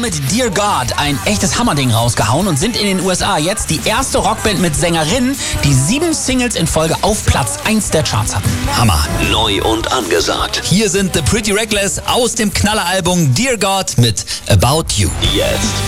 mit Dear God ein echtes Hammerding rausgehauen und sind in den USA jetzt die erste Rockband mit Sängerinnen, die 7 Singles in Folge auf Platz 1 der Charts hatten. Hammer. Neu und angesagt. Hier sind The Pretty Reckless aus dem Knalleralbum Dear God mit About You. Jetzt